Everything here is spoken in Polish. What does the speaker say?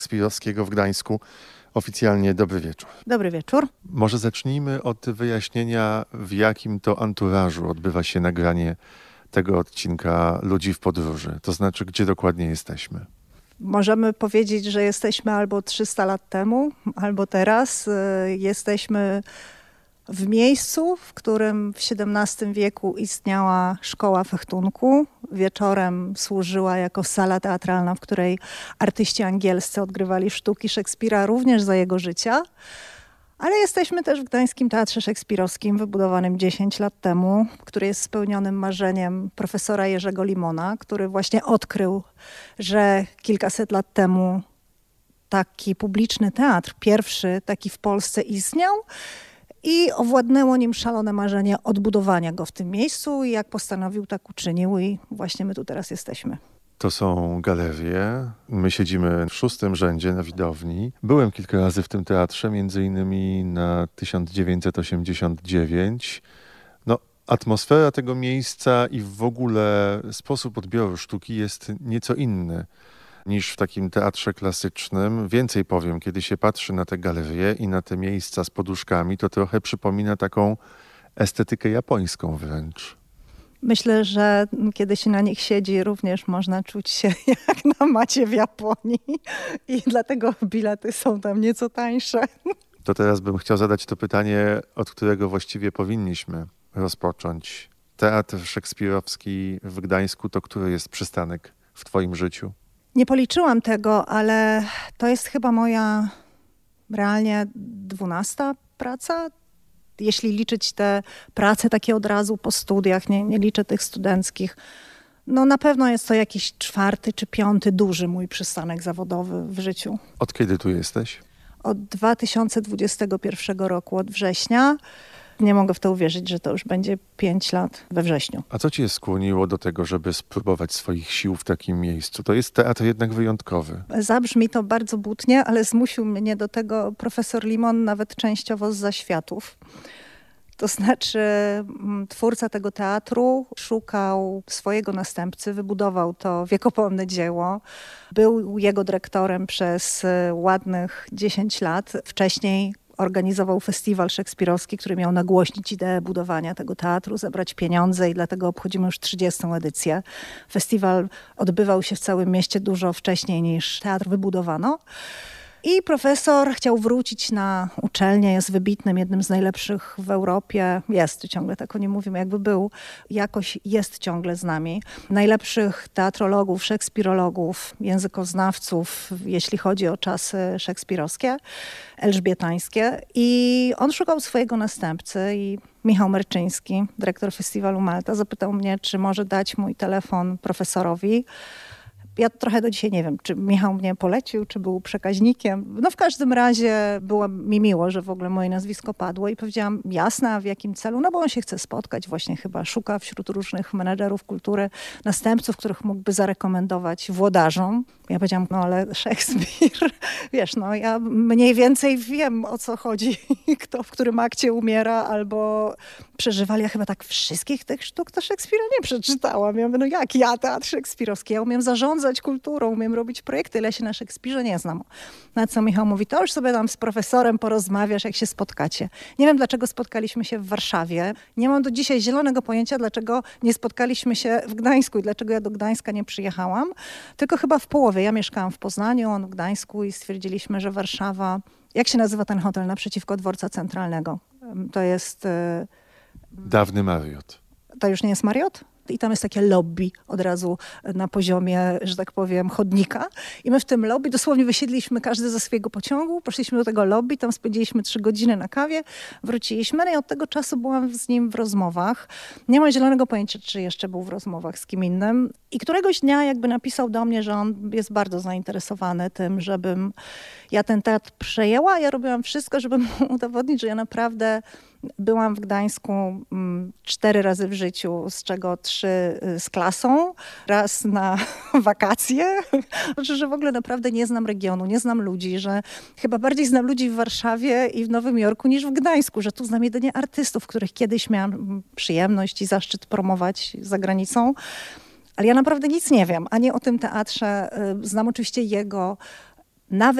Szekspirowskiego w Gdańsku. Oficjalnie dobry wieczór. Dobry wieczór. Może zacznijmy od wyjaśnienia, w jakim to anturażu odbywa się nagranie tego odcinka Ludzi w podróży. To znaczy, gdzie dokładnie jesteśmy. Możemy powiedzieć, że jesteśmy albo 300 lat temu, albo teraz. Jesteśmy w miejscu, w którym w XVII wieku istniała szkoła fechtunku. Wieczorem służyła jako sala teatralna, w której artyści angielscy odgrywali sztuki Szekspira również za jego życia. Ale jesteśmy też w Gdańskim Teatrze Szekspirowskim, wybudowanym 10 lat temu, który jest spełnionym marzeniem profesora Jerzego Limona, który właśnie odkrył, że kilkaset lat temu taki publiczny teatr, pierwszy taki w Polsce istniał i owładnęło nim szalone marzenie odbudowania go w tym miejscu i jak postanowił, tak uczynił i właśnie my tu teraz jesteśmy. To są galerie. My siedzimy w 6. rzędzie na widowni. Byłem kilka razy w tym teatrze, między innymi na 1989. Atmosfera tego miejsca i w ogóle sposób odbioru sztuki jest nieco inny niż w takim teatrze klasycznym. Więcej powiem, kiedy się patrzy na te galerie i na te miejsca z poduszkami, to trochę przypomina taką estetykę japońską wręcz. Myślę, że kiedy się na nich siedzi, również można czuć się jak na macie w Japonii i dlatego bilety są tam nieco tańsze. To teraz bym chciał zadać to pytanie, od którego właściwie powinniśmy rozpocząć. Teatr szekspirowski w Gdańsku to który jest przystanek w twoim życiu? Nie policzyłam tego, ale to jest chyba moja realnie 12. praca. Jeśli liczyć te prace takie od razu po studiach, nie liczę tych studenckich, no na pewno jest to jakiś 4. czy 5. duży mój przystanek zawodowy w życiu. Od kiedy tu jesteś? Od 2021 roku, od września. Nie mogę w to uwierzyć, że to już będzie 5 lat we wrześniu. A co cię skłoniło do tego, żeby spróbować swoich sił w takim miejscu? To jest teatr jednak wyjątkowy. Zabrzmi to bardzo butnie, ale zmusił mnie do tego profesor Limon nawet częściowo z zaświatów. To znaczy twórca tego teatru szukał swojego następcy, wybudował to wiekopomne dzieło. Był jego dyrektorem przez ładnych 10 lat. Wcześniej organizował festiwal szekspirowski, który miał nagłośnić ideę budowania tego teatru, zebrać pieniądze i dlatego obchodzimy już 30. edycję. Festiwal odbywał się w całym mieście dużo wcześniej niż teatr wybudowano. I profesor chciał wrócić na uczelnię, jest wybitnym, jednym z najlepszych w Europie. Jest ciągle, tak o nim mówimy, jakby był. Jakoś jest ciągle z nami. Najlepszych teatrologów, szekspirologów, językoznawców, jeśli chodzi o czasy szekspirowskie, elżbietańskie. I on szukał swojego następcy i Michał Merczyński, dyrektor festiwalu Malta, zapytał mnie, czy może dać mój telefon profesorowi. Ja trochę do dzisiaj nie wiem, czy Michał mnie polecił, czy był przekaźnikiem. No w każdym razie było mi miło, że w ogóle moje nazwisko padło i powiedziałam jasne, a w jakim celu? No bo on się chce spotkać, właśnie chyba szuka wśród różnych menedżerów kultury następców, których mógłby zarekomendować włodarzom. Ja powiedziałam, no ale Szekspir, wiesz, no ja mniej więcej wiem, o co chodzi, kto w którym akcie umiera albo przeżywali. Ja chyba tak wszystkich tych sztuk to Szekspira nie przeczytałam. Ja mówię, no jak ja, teatr szekspirowski, ja umiem zarządzać kulturą, umiem robić projekty, ale ja się na Szekspirze nie znam. Na co Michał mówi, to już sobie tam z profesorem porozmawiasz, jak się spotkacie. Nie wiem, dlaczego spotkaliśmy się w Warszawie. Nie mam do dzisiaj zielonego pojęcia, dlaczego nie spotkaliśmy się w Gdańsku i dlaczego ja do Gdańska nie przyjechałam. Tylko chyba w połowie. Ja mieszkałam w Poznaniu, on w Gdańsku i stwierdziliśmy, że Warszawa... Jak się nazywa ten hotel naprzeciwko dworca centralnego? To jest... Dawny Marriott. To już nie jest Marriott? I tam jest takie lobby od razu na poziomie, że tak powiem, chodnika. I my w tym lobby dosłownie wysiedliśmy każdy ze swojego pociągu, poszliśmy do tego lobby, tam spędziliśmy 3 godziny na kawie, wróciliśmy. No i od tego czasu byłam z nim w rozmowach. Nie mam zielonego pojęcia, czy jeszcze był w rozmowach z kim innym. I któregoś dnia jakby napisał do mnie, że on jest bardzo zainteresowany tym, żebym ja ten teatr przejęła. Ja robiłam wszystko, żeby mu udowodnić, że ja naprawdę byłam w Gdańsku 4 razy w życiu, z czego 3 z klasą, raz na wakacje. Znaczy, że w ogóle naprawdę nie znam regionu, nie znam ludzi, że chyba bardziej znam ludzi w Warszawie i w Nowym Jorku niż w Gdańsku, że tu znam jedynie artystów, których kiedyś miałam przyjemność i zaszczyt promować za granicą. Ale ja naprawdę nic nie wiem, ani o tym teatrze. Znam oczywiście jego nawet